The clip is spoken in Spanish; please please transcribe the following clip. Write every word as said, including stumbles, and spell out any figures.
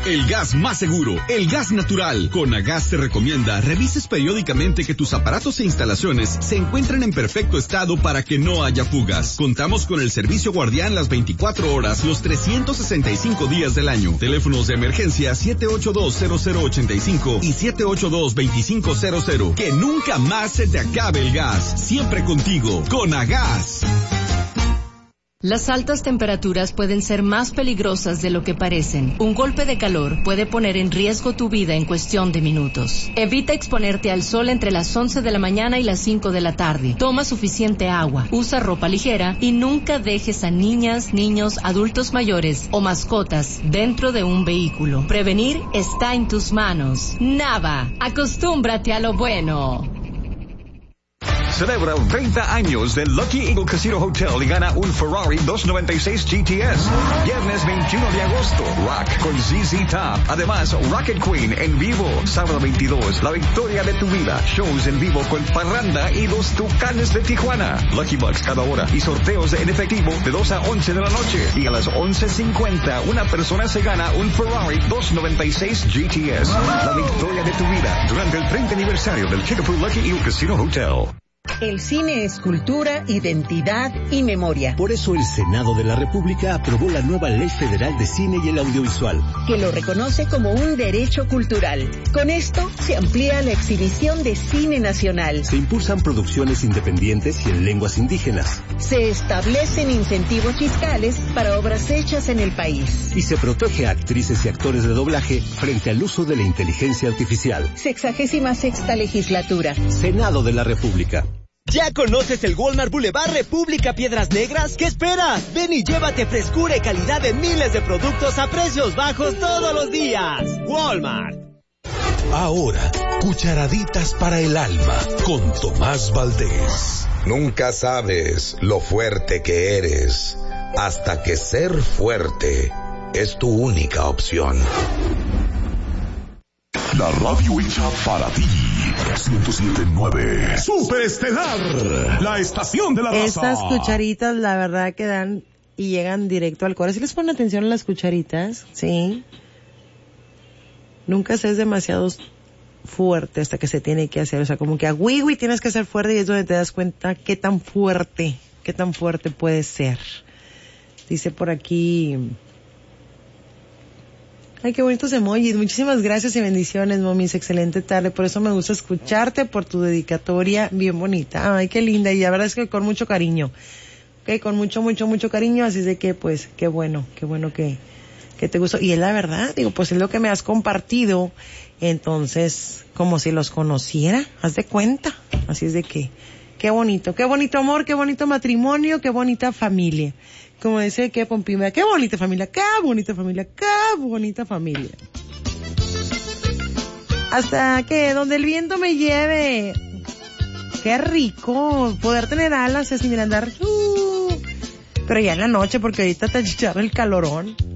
el gas más seguro, el gas natural. Conagas te recomienda revises periódicamente que tus aparatos e instalaciones se encuentren en perfecto estado para que no haya fugas. Contamos con el servicio guardián las veinticuatro horas, los trescientos sesenta y cinco días del año. Teléfonos de emergencia siete ocho dos cero cero ocho cinco y siete ocho dos dos cinco cero cero. Que nunca más se te acabe el gas. Siempre contigo. Conagas. Las altas temperaturas pueden ser más peligrosas de lo que parecen. Un golpe de calor puede poner en riesgo tu vida en cuestión de minutos. Evita exponerte al sol entre las once de la mañana y las cinco de la tarde. Toma suficiente agua, usa ropa ligera y nunca dejes a niñas, niños, adultos mayores o mascotas dentro de un vehículo. Prevenir está en tus manos. Nava, acostúmbrate a lo bueno. Celebra treinta años del Lucky Eagle Casino Hotel y gana un Ferrari doscientos noventa y seis G T S. Viernes veintiuno de agosto, Rock con Z Z Top. Además, Rocket Queen en vivo. Sábado veintidós, la victoria de tu vida. Shows en vivo con Parranda y los Tucanes de Tijuana. Lucky Bucks cada hora y sorteos en efectivo de dos a once de la noche. Y a las once cincuenta, una persona se gana un Ferrari doscientos noventa y seis G T S. La victoria de tu vida durante el treinta aniversario del Kickapoo Lucky Eagle Casino Hotel. El cine es cultura, identidad y memoria. Por eso el Senado de la República aprobó la nueva Ley Federal de Cine y el Audiovisual, que lo reconoce como un derecho cultural. Con esto se amplía la exhibición de cine nacional. Se impulsan producciones independientes y en lenguas indígenas. Se establecen incentivos fiscales para obras hechas en el país. Y se protege a actrices y actores de doblaje frente al uso de la inteligencia artificial. Sexagésima sexta legislatura. Senado de la República. ¿Ya conoces el Walmart Boulevard República Piedras Negras? ¿Qué esperas? Ven y llévate frescura y calidad de miles de productos a precios bajos todos los días. Walmart. Ahora, cucharaditas para el alma con Tomás Valdés. Nunca sabes lo fuerte que eres hasta que ser fuerte es tu única opción. La radio hecha para ti. ciento siete punto nueve Superestelar, la estación de la raza. Estas cucharitas, la verdad, que dan y llegan directo al corazón. ¿Sí les ponen atención a las cucharitas? Sí. Nunca se es demasiado fuerte hasta que se tiene que hacer. O sea, como que a wiwi tienes que ser fuerte y es donde te das cuenta qué tan fuerte, qué tan fuerte puede ser. Dice por aquí... Ay, qué bonitos emojis. Muchísimas gracias y bendiciones, momis. Excelente tarde. Por eso me gusta escucharte, por tu dedicatoria bien bonita. Ay, qué linda. Y la verdad es que con mucho cariño. Ok, con mucho, mucho, mucho cariño. Así es de que, pues, qué bueno, qué bueno que, que te gustó. Y es la verdad, digo, pues es lo que me has compartido. Entonces, como si los conociera. Haz de cuenta. Así es de que, qué bonito. Qué bonito amor, qué bonito matrimonio, qué bonita familia. Como dice que Pompimea, qué bonita familia, qué bonita familia, qué bonita familia. Hasta que donde el viento me lleve. Qué rico poder tener alas así, mira, andar. Uh, pero ya en la noche, porque ahorita te echaba el calorón.